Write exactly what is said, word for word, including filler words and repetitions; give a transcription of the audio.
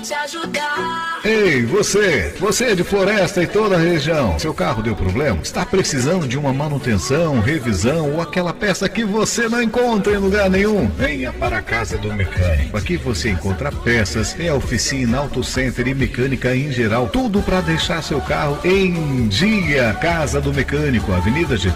Te ajudar. Ei, você! Você é de Floresta e toda a região. Seu carro deu problema? Está precisando de uma manutenção, revisão ou aquela peça que você não encontra em lugar nenhum? Venha para a Casa do Mecânico. Aqui você encontra peças, é oficina, auto center e mecânica em geral. Tudo para deixar seu carro em dia. Casa do Mecânico, Avenida G